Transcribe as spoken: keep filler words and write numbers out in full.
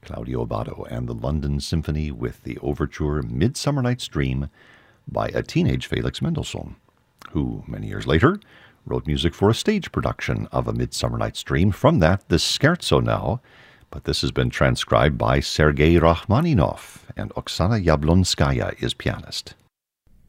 Claudio Abbado and the London Symphony with the overture Midsummer Night's Dream by a teenage Felix Mendelssohn, who, many years later, wrote music for a stage production of A Midsummer Night's Dream. From that, the scherzo now, but this has been transcribed by Sergei Rachmaninoff, and Oksana Yablonskaya is pianist.